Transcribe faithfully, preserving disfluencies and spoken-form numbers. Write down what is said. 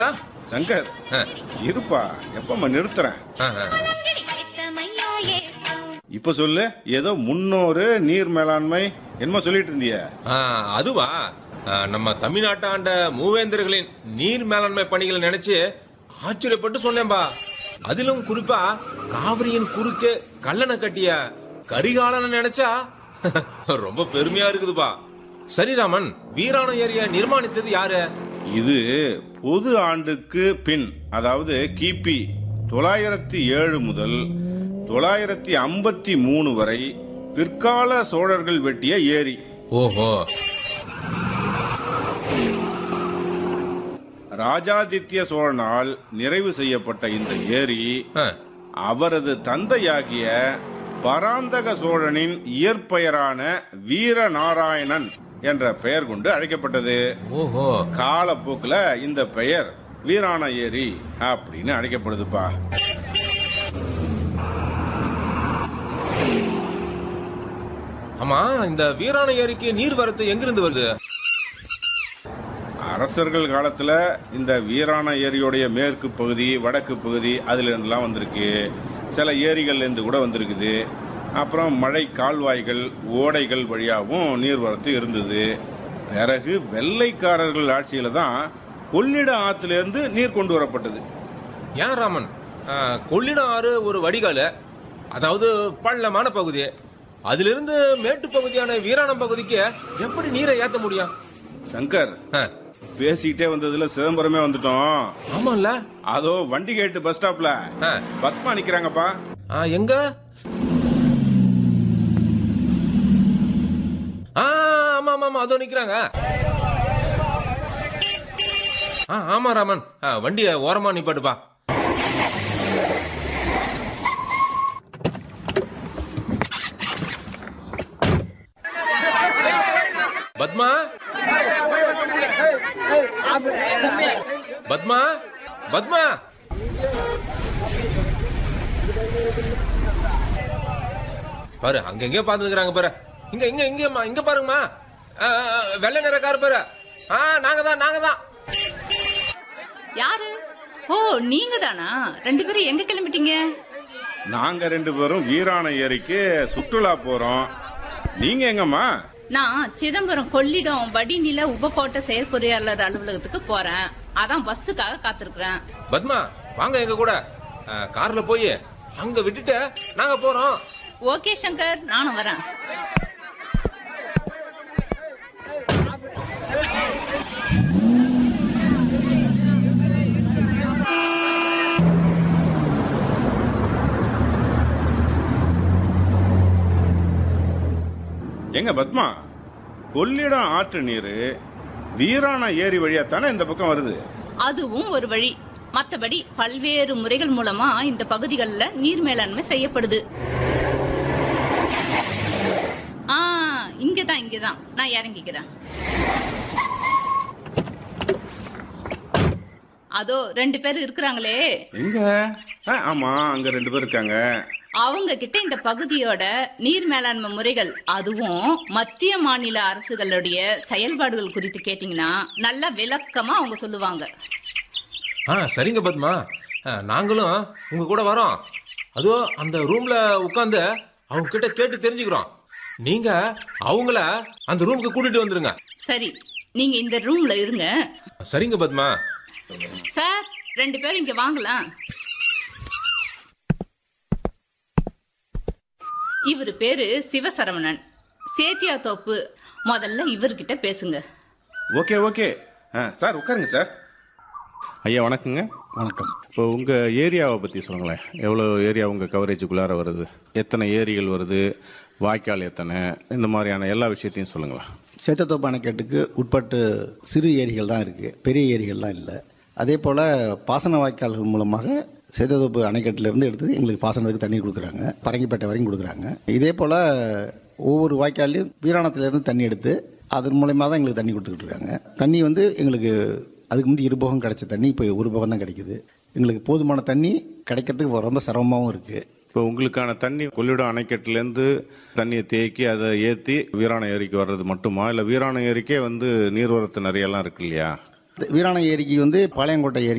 சங்கர் இருப்பா, எப்பமா நிறுத்துறேன். இப்ப சொல்லு, ஏதோ முன்னோரு நீர் மேலாண்மை என்னமோ சொல்லிட்டு இருந்திய. அதுவா, நம்ம தமிழ்நாட்டாண்ட மூவேந்தர்களின் நீர் மேலாண்மை பணிகளை நினைச்சு ஆச்சரியப்பட்டு சொன்னேன்பா. அதிலும் குறிப்பா காவிரியின் குறுக்கே கல்லணை கட்டிய கரிகாலனை நினைச்சா ரொம்ப பெருமையா இருக்குதுப்பா. சரிராமன், வீராண ஏரியை நிர்மாணித்தது யாரு? இது பொது ஆண்டுக்கு பின், அதாவது கிபி தொள்ளாயிரத்தி ஏழு முதல் தொள்ளாயிரத்தி ஐம்பத்தி மூணு வரை பிற்கால சோழர்கள் வெட்டிய ஏரி. ஓஹோ. ராஜாதித்ய சோழனால் நிறைவு செய்யப்பட்ட இந்த ஏரி அவரது தந்தையாகிய பராந்தக சோழனின் இயற்பெயரான வீரநாராயணன் என்ற பெயர் கொண்டு அழைக்கப்பட்டது. ஓஹோ. காலப்போக்குல இந்த பெயர் வீராண ஏரி அப்படின்னு அழைக்கப்படுதுப்பா. ஆமா, இந்த வீராண ஏரிக்கு நீர் வரத்து எங்கிருந்து வருது? அரசர்கள் காலத்துல இந்த வீராண ஏரியோடைய மேற்கு பகுதி, வடக்கு பகுதி, அதுல இருந்துலாம் வந்திருக்கு. சில ஏரிகள்ல இருந்து கூட வந்திருக்குது. அப்புறம் மழை கால்வாய்கள், ஓடைகள் வழியாகவும் நீர்வரத்து இருந்தது. பிறகு வெள்ளைக்காரர்கள் ஆட்சியில தான் கொள்ளிட ஆத்துல இருந்து நீர் கொண்டு வரப்பட்டது. ஏன் ராமன், கொள்ளிடம் ஆறு ஒரு வடிகால், அதாவது பள்ளமான பகுதி. அதிலிருந்து மேட்டு பகுதியான வீராணம் பகுதிக்கு எப்படி நீரை ஏத்த முடியும்? சங்கர், பேசிக்கிட்டே வந்ததுல சிதம்பரமே வந்துட்டோம். ஆமால, அதோ வண்டி கேட்டு பஸ் ஸ்டாப்ல பத்மா நிக்கிறாங்கப்பா. எங்க? ஆமா ஆமா அதோ நிக்கிறாங்க. ஆமா ராமன், வண்டிய ஓரமா நிப்பாட்டுப்பா. பத்மா, பத்மா, பத்மா. பாரு, அங்க எங்க பாத்துக்கிறாங்க பாரு. இங்க இங்க இங்கம்மா, இங்க பாருங்கம்மா, வெள்ளை நிற கார் பாரு. நாங்க தான் நாங்க தான். யாரு? ஓ, நீங்க தானா? ரெண்டு பேரும் எங்க கிளம்பிட்டீங்க? நாங்க ரெண்டு பேரும் வீராண ஏரிக்கு சுற்றுலா போறோம். நீங்க எங்கம்மா? நான் சிதம்பரம் கொள்ளிடம் வடிநில உபகோட்ட செயற்பொறியாளர் அலுவலகத்துக்கு போறேன். அதான் பஸ்ஸுக்காக காத்திருக்கிறேன். பத்மா, வாங்க எங்க கூட. கார்ல போய் அங்க விட்டுட்டு நாங்க போறோம். ஓகே சங்கர், நானும் வரேன். எங்க பத்மா, கொள்ளிடம் ஆற்று நீர் வீராண ஏரி வழியா தானே இந்த பக்கம் வருது? அதுவும் ஒரு வழி. மற்றபடி பல்வேறு முறைகள் மூலமா இந்த பகுதிகளில் நீர் மேலாண்மை செய்யப்படுது. ஆ, இங்கதான் இங்கதான் நான் இறங்கிக்கிறேன். அதோ ரெண்டு பேர் இருக்கிறாங்களே. எங்க? ஆமா, அங்க ரெண்டு பேர் இருக்காங்க. அவங்க கிட்ட இந்த பகுதியோட நீர் மேலாண்மை முறைகள், அதுவும் மத்திய மாநில அரசுகளுடைய செயல்பாடுகள் குறித்து கேட்டீங்கன்னா நல்லா விளக்கமா அவங்க சொல்லுவாங்க. ஆ, சரிங்க பத்மா, நாங்களும் உங்க கூட வரோம். அதோ அந்த ரூம்ல உட்கார்ந்து அவங்க கிட்ட கேட்டு தெரிஞ்சுக்கிறோம். நீங்க அவங்கள அந்த ரூமுக்கு கூட்டிட்டு வந்துருங்க. சரி, நீங்க இந்த ரூம்ல இருங்க. சரிங்க பத்மா. சார், ரெண்டு பேரும் இங்க வாங்கலாம். இவர் பேரு சிவசரவணன், சேத்தியா தோப்பு. முதல்ல இவர்கிட்ட பேசுங்க. ஓகே ஓகே சார், உட்காருங்க சார். ஐயா வணக்கங்க. வணக்கம். இப்போ உங்கள் ஏரியாவை பற்றி சொல்லுங்களேன். எவ்வளோ ஏரியா உங்கள் கவரேஜுக்குள்ளார வருது? எத்தனை ஏரிகள் வருது? வாய்க்கால் எத்தனை? இந்த மாதிரியான எல்லா விஷயத்தையும் சொல்லுங்களேன். சேத்தத்தோப்பு அணைக்கட்டுக்கு உட்பட்டு சிறு ஏரிகள் தான் இருக்குது, பெரிய ஏரிகள்லாம் இல்லை. அதே போல் பாசன வாய்க்கால்கள் மூலமாக சேத்தத்தோப்பு அணைக்கட்டிலேருந்து எடுத்து எங்களுக்கு பாசனத்துக்கு தண்ணி கொடுக்குறாங்க. பரங்கிப்பேட்டை வரைக்கும் கொடுக்குறாங்க. இதே போல் ஒவ்வொரு வாய்க்கால்லையும் வீராணத்திலேருந்து தண்ணி எடுத்து அதன் மூலயமா தான் எங்களுக்கு தண்ணி கொடுத்துக்கிட்டு இருக்காங்க. தண்ணி வந்து எங்களுக்கு அதுக்கு முந்தைய இருபோகம் கிடைச்ச தண்ணி இப்போ ஒரு போகம் தான் கிடைக்குது. எங்களுக்கு போதுமான தண்ணி கிடைக்கிறதுக்கு ரொம்ப சிரமமாகவும் இருக்குது. இப்போ உங்களுக்கான தண்ணி கொள்ளிடம் அணைக்கட்டிலேருந்து தண்ணியை தேக்கி அதை ஏற்றி வீராண ஏரிக்கு வர்றது மட்டுமா, இல்லை வீராண ஏரிக்கே வந்து நீர்வரத்து நிறையெல்லாம் இருக்கு இல்லையா? வீராணம் ஏரிக்கு வந்து பாளையங்கோட்டை ஏரி